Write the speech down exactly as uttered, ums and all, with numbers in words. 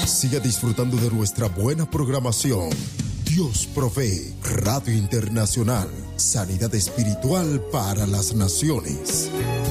Siga disfrutando de nuestra buena programación. Dios provee. Radio Internacional. Sanidad espiritual para las naciones.